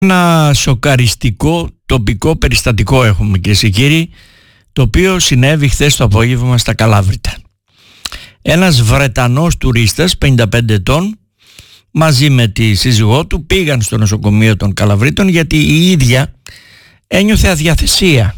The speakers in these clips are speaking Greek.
Ένα σοκαριστικό τοπικό περιστατικό έχουμε, κυρίες και κύριοι, το οποίο συνέβη χθες το απόγευμα στα Καλάβρητα. Ένας Βρετανός τουρίστας 55 ετών μαζί με τη σύζυγό του πήγαν στο νοσοκομείο των Καλαβρήτων γιατί η ίδια ένιωθε αδιαθεσία.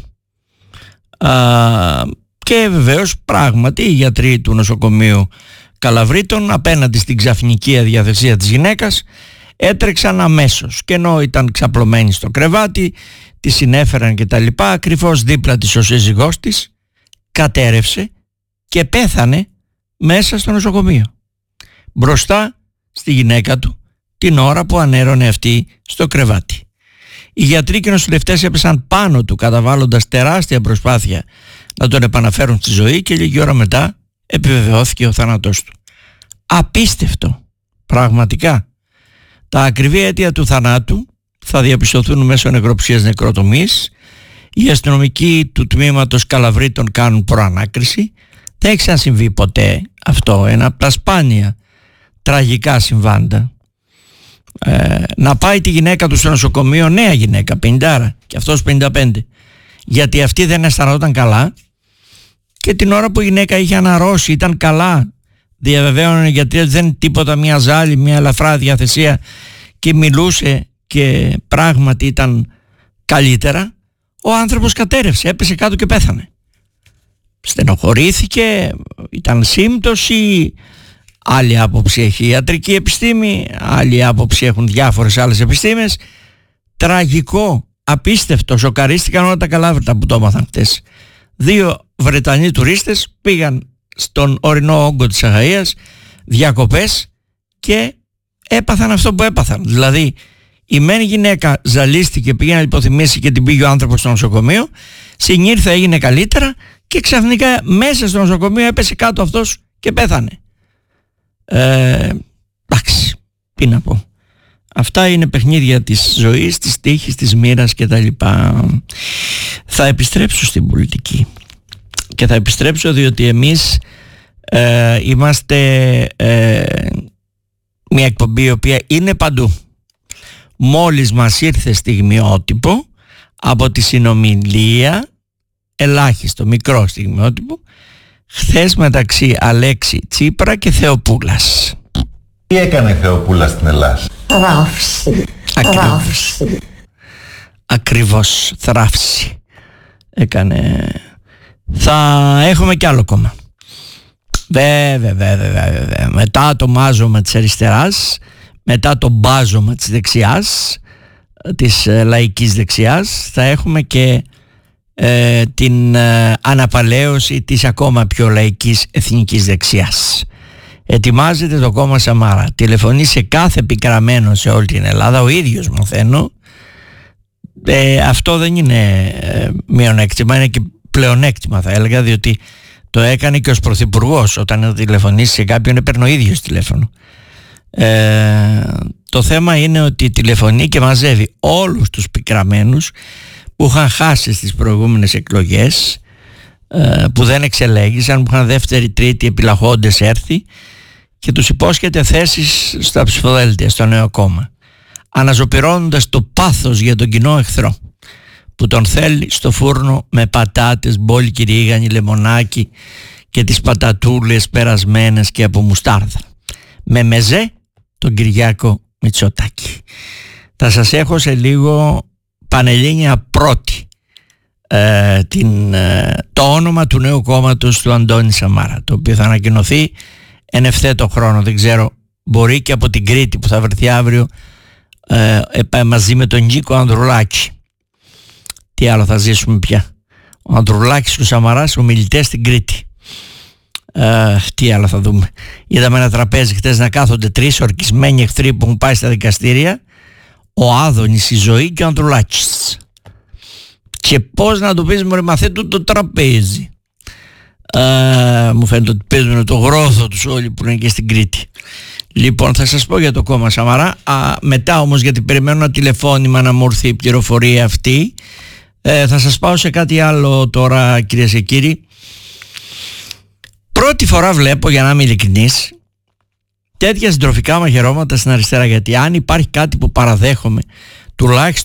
Και βεβαίως πράγματι οι γιατροί του νοσοκομείου Καλαβρήτων, απέναντι στην ξαφνική αδιαθεσία της γυναίκας, έτρεξαν αμέσως, και ενώ ήταν ξαπλωμένη στο κρεβάτι τη συνέφεραν και τα λοιπά, ακριβώς δίπλα της ο σύζυγός της κατέρευσε και πέθανε μέσα στο νοσοκομείο, μπροστά στη γυναίκα του, την ώρα που ανέρωνε αυτή στο κρεβάτι. Οι γιατροί και οι νοσηλευτές έπεσαν πάνω του, καταβάλλοντας τεράστια προσπάθεια να τον επαναφέρουν στη ζωή, και λίγη ώρα μετά επιβεβαιώθηκε ο θάνατός του. Απίστευτο, πραγματικά. Τα ακριβή αίτια του θανάτου θα διαπιστωθούν μέσω νεκροψίας νεκροτομής. Οι αστυνομικοί του τμήματος Καλαβρήτων κάνουν προανάκριση. Δεν έχει ξανασυμβεί ποτέ αυτό, ένα από τα σπάνια τραγικά συμβάντα. Να πάει τη γυναίκα του στο νοσοκομείο, νέα γυναίκα, 50, και αυτός 55, γιατί αυτή δεν αισθανόταν καλά, και την ώρα που η γυναίκα είχε αναρρώσει, ήταν καλά, διαβεβαίωνε οι γιατροί ότι δεν είναι τίποτα, μια ζάλη, μια ελαφρά διαθεσία, και μιλούσε και πράγματι ήταν καλύτερα, ο άνθρωπος κατέρευσε, έπεσε κάτω και πέθανε. Στενοχωρήθηκε, ήταν σύμπτωση, άλλη άποψη έχει η ιατρική επιστήμη, άλλη άποψη έχουν διάφορες άλλες επιστήμες. Τραγικό, απίστευτο, σοκαρίστηκαν όλα τα Καλάβρητα που το έμαθαν χτες. 2 Βρετανοί τουρίστες πήγαν στον ορεινό όγκο της Αχαΐας διακοπές και έπαθαν αυτό που έπαθαν. Δηλαδή η μεν γυναίκα ζαλίστηκε, πήγε να υποθυμήσει και την πήγε ο άνθρωπος στο νοσοκομείο, συνήρθε, έγινε καλύτερα, και ξαφνικά μέσα στο νοσοκομείο έπεσε κάτω αυτός και πέθανε. Εντάξει, τι να πω. Αυτά είναι παιχνίδια της ζωής, της τύχης, της μοίρας και τα λοιπά. Θα επιστρέψω στην πολιτική, και θα επιστρέψω διότι εμείς είμαστε μια εκπομπή η οποία είναι παντού. Μόλις μας ήρθε στιγμιότυπο από τη συνομιλία, ελάχιστο μικρό στιγμιότυπο, χθες μεταξύ Αλέξη Τσίπρα και Θεοπούλας. Τι έκανε Θεοπούλα στην Ελλάδα? Θράψη. Ακριβώς, θράψη έκανε. Θα έχουμε κι άλλο κόμμα. Βέβαια. Μετά το μάζωμα της αριστεράς, μετά το μπάζωμα της δεξιάς, της λαϊκής δεξιάς, θα έχουμε και την αναπαλαίωση της ακόμα πιο λαϊκής εθνικής δεξιάς. Ετοιμάζεται το κόμμα Σαμάρα. Τηλεφωνεί σε κάθε πικραμένο σε όλη την Ελλάδα, ο ίδιος μαθαίνω. Αυτό δεν είναι μειονέκτημα, είναι και πλεονέκτημα θα έλεγα, διότι το έκανε και ως πρωθυπουργός. Όταν τηλεφωνήσει σε κάποιον έπαιρνε ο ίδιος τηλέφωνο. Το θέμα είναι ότι τηλεφωνεί και μαζεύει όλους τους πικραμένους που είχαν χάσει στις προηγούμενες εκλογές, που δεν εξελέγησαν, που είχαν δεύτερη, τρίτη επιλαχόντες έρθει, και τους υπόσχεται θέσεις στα ψηφοδέλτια στο νέο κόμμα, αναζωπυρώνοντας το πάθος για τον κοινό εχθρό που τον θέλει στο φούρνο με πατάτες, μπόλικη ρίγανη, λεμονάκι και τις πατατούλες περασμένες και από μουστάρδα, με μεζέ τον Κυριάκο Μητσοτάκη. Θα σας έχω σε λίγο Πανελλήνια Πρώτη το όνομα του νέου κόμματος του Αντώνη Σαμάρα, το οποίο θα ανακοινωθεί εν ευθέτω χρόνο. Δεν ξέρω, μπορεί και από την Κρήτη που θα βρεθεί αύριο μαζί με τον Νίκο Ανδρουλάκη. Τι άλλο θα ζήσουμε πια? Ο Ανδρουλάκης και ο Σαμαράς ομιλητές στην Κρήτη. Τι άλλο θα δούμε? Είδαμε ένα τραπέζι χτες να κάθονται 3 ορκισμένοι εχθροί που έχουν πάει στα δικαστήρια, ο Άδωνης, η Ζωή και ο Ανδρουλάκης. Και πώς να το πεις, μωρέ, μαθαίνουν το τραπέζι. Μου φαίνεται ότι παίζουν το γρόθο τους όλοι που είναι και στην Κρήτη. Λοιπόν, θα σας πω για το κόμμα Σαμαρά μετά όμως, γιατί περιμένω ένα τηλεφώνημα να μου έρθει η πληροφορία αυτή. Θα σας πάω σε κάτι άλλο τώρα, κυρίες και κύριοι. Πρώτη φορά βλέπω, για να είμαι ειλικρινής, τέτοια συντροφικά μαχαιρώματα στην αριστερά, γιατί αν υπάρχει κάτι που παραδέχομαι τουλάχιστον